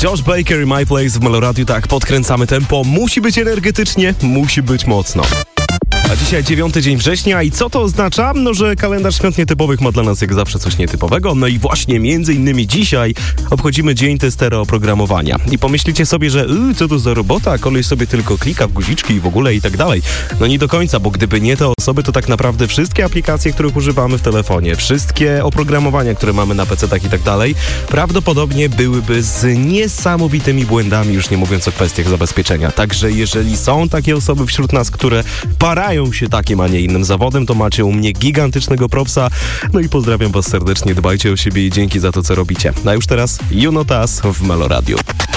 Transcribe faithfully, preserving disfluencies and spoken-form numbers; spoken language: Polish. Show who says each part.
Speaker 1: Josh Baker i My Place w Meloradiu. Tak, podkręcamy tempo. Musi być energetycznie, musi być mocno. A dzisiaj dziewiąty dzień września i co to oznacza? No, że kalendarz świąt nietypowych ma dla nas jak zawsze coś nietypowego. No i właśnie między innymi dzisiaj obchodzimy dzień testera oprogramowania. I pomyślicie sobie, że yy, co to za robota, koleś sobie tylko klika w guziczki i w ogóle i tak dalej. No nie do końca, bo gdyby nie te osoby, to tak naprawdę wszystkie aplikacje, których używamy w telefonie, wszystkie oprogramowania, które mamy na pecetach i tak dalej, prawdopodobnie byłyby z niesamowitymi błędami, już nie mówiąc o kwestiach zabezpieczenia. Także jeżeli są takie osoby wśród nas, które parają się takim, a nie innym zawodem, to macie u mnie gigantycznego propsa. No i pozdrawiam was serdecznie, dbajcie o siebie i dzięki za to, co robicie. A już teraz You Know Us w Meloradiu.